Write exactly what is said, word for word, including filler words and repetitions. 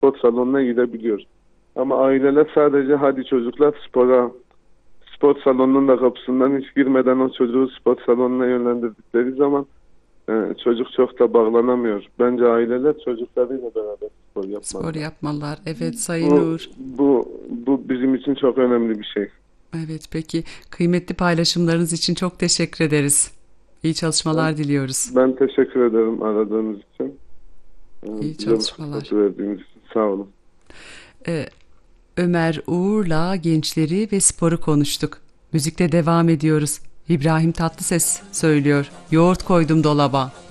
spor salonuna gidebiliyor. Ama aileler sadece hadi çocuklar spora, spor salonunun da kapısından hiç girmeden o çocuğu spor salonuna yönlendirdikleri zaman e, çocuk çok da bağlanamıyor. Bence aileler çocuklarıyla beraber spor Spor yapmalılar. yapmalılar. Evet Sayın Bu, Uğur. bu, bu bizim için çok önemli bir şey. Evet, peki kıymetli paylaşımlarınız için çok teşekkür ederiz. İyi Ben, çalışmalar diliyoruz. ben teşekkür ederim aradığınız için. E, İyi Bize bu çalışmalar. fırsatı verdiğiniz için sağ olun. Ee, Ömer Uğur'la gençleri ve sporu konuştuk. Müzikle devam ediyoruz. İbrahim Tatlıses söylüyor. Yoğurt koydum dolaba.